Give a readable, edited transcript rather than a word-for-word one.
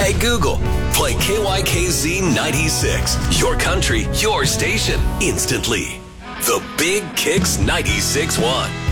Hey Google, play KYKZ 96. Your country, your station, instantly. The Big Kicks 96.1.